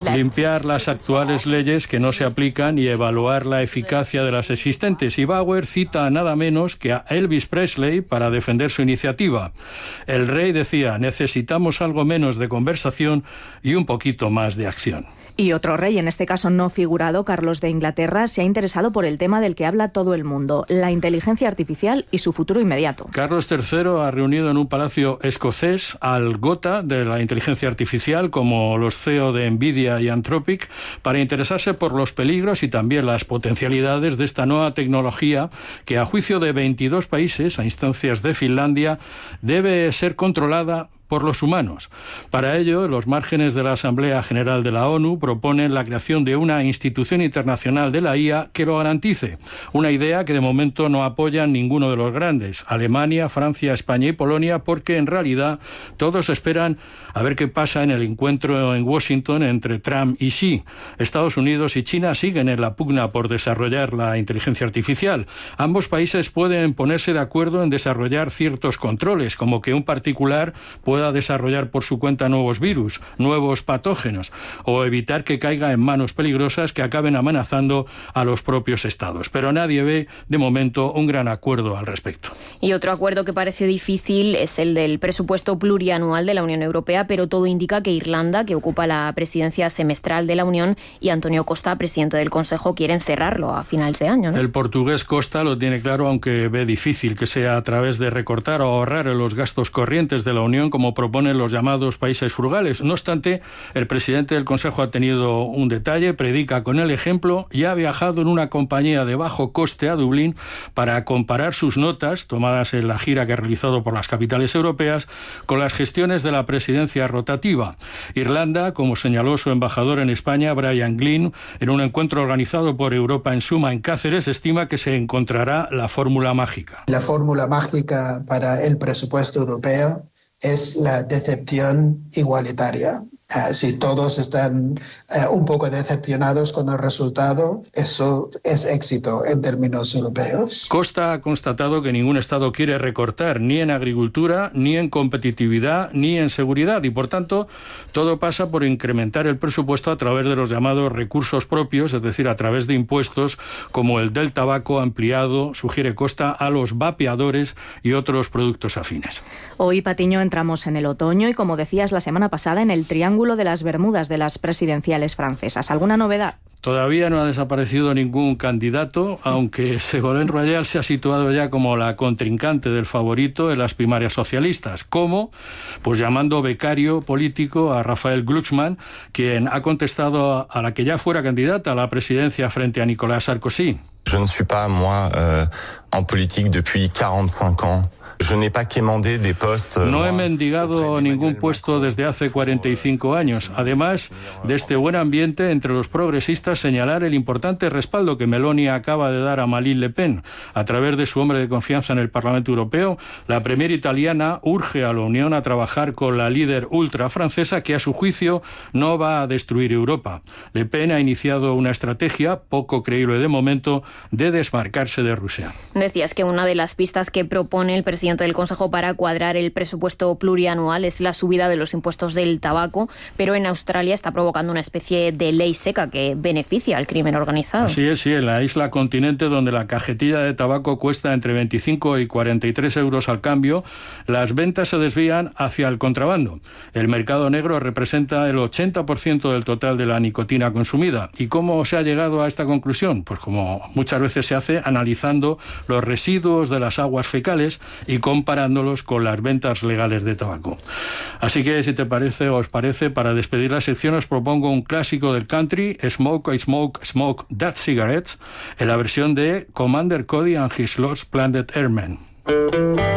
limpiar las actuales leyes que no se aplican y evaluar la eficacia de las existentes. Y Bauer cita nada menos que a Elvis Presley para defender su iniciativa. El rey decía: necesitamos algo menos de conversación y un poquito más de acción. Y otro rey, en este caso no figurado, Carlos de Inglaterra, se ha interesado por el tema del que habla todo el mundo, la inteligencia artificial y su futuro inmediato. Carlos III ha reunido en un palacio escocés al gota de la inteligencia artificial, como los CEO de Nvidia y Anthropic, para interesarse por los peligros y también las potencialidades de esta nueva tecnología que, a juicio de 22 países, a instancias de Finlandia, debe ser controlada por los humanos. Para ello, los márgenes de la Asamblea General de la ONU proponen la creación de una institución internacional de la IA que lo garantice. Una idea que de momento no apoyan ninguno de los grandes, Alemania, Francia, España y Polonia, porque en realidad todos esperan a ver qué pasa en el encuentro en Washington entre Trump y Xi. Estados Unidos y China siguen en la pugna por desarrollar la inteligencia artificial. Ambos países pueden ponerse de acuerdo en desarrollar ciertos controles, como que un particular pueda desarrollar por su cuenta nuevos virus, nuevos patógenos, o evitar que caiga en manos peligrosas que acaben amenazando a los propios estados. Pero nadie ve, de momento, un gran acuerdo al respecto. Y otro acuerdo que parece difícil es el del presupuesto plurianual de la Unión Europea, pero todo indica que Irlanda, que ocupa la presidencia semestral de la Unión, y Antonio Costa, presidente del Consejo, quieren cerrarlo a finales de año, ¿no? El portugués Costa lo tiene claro, aunque ve difícil que sea a través de recortar o ahorrar en los gastos corrientes de la Unión, como proponen los llamados países frugales. No obstante, el presidente del Consejo ha tenido un detalle, predica con el ejemplo y ha viajado en una compañía de bajo coste a Dublín para comparar sus notas, tomadas en la gira que ha realizado por las capitales europeas, con las gestiones de la presidencia rotativa. Irlanda, como señaló su embajador en España, Brian Glynn, en un encuentro organizado por Europa en Suma en Cáceres, estima que se encontrará la fórmula mágica. La fórmula mágica para el presupuesto europeo es la decepción igualitaria. Si todos están un poco decepcionados con el resultado, eso es éxito en términos europeos. Costa ha constatado que ningún Estado quiere recortar ni en agricultura, ni en competitividad, ni en seguridad, y por tanto todo pasa por incrementar el presupuesto a través de los llamados recursos propios, es decir, a través de impuestos como el del tabaco ampliado, sugiere Costa, a los vapeadores y otros productos afines. Hoy, Patiño, entramos en el otoño y, como decías la semana pasada, en el Triángulo de las Bermudas de las presidenciales francesas. ¿Alguna novedad? Todavía no ha desaparecido ningún candidato, aunque Ségolène Royal se ha situado ya como la contrincante del favorito en las primarias socialistas. ¿Cómo? Pues llamando becario político a Raphaël Glucksmann, quien ha contestado a la que ya fuera candidata a la presidencia frente a Nicolas Sarkozy. Je ne suis pas, moi, en politique depuis 45 ans. Je n'ai pas quémandé des postes. No he mendigado ningún puesto desde hace 45 años. Además de este buen ambiente entre los progresistas, señalar el importante respaldo que Meloni acaba de dar a Marine Le Pen. A través de su hombre de confianza en el Parlamento Europeo, la premier italiana urge a la Unión a trabajar con la líder ultra francesa que, a su juicio, no va a destruir Europa. Le Pen ha iniciado una estrategia, poco creíble de momento, de desmarcarse de Rusia. Decías que una de las pistas que propone el presidente del Consejo para cuadrar el presupuesto plurianual es la subida de los impuestos del tabaco, pero en Australia está provocando una especie de ley seca que beneficia al crimen organizado. Así es, sí, en la isla continente, donde la cajetilla de tabaco cuesta entre 25 y 43 euros al cambio, las ventas se desvían hacia el contrabando. El mercado negro representa el 80% del total de la nicotina consumida. ¿Y cómo se ha llegado a esta conclusión? Pues como muchas veces se hace, analizando los residuos de las aguas fecales y comparándolos con las ventas legales de tabaco. Así que, si te parece o os parece, para despedir la sección os propongo un clásico del country, Smoke, I Smoke, Smoke That Cigarettes, en la versión de Commander Cody and His Lost Planet Airmen.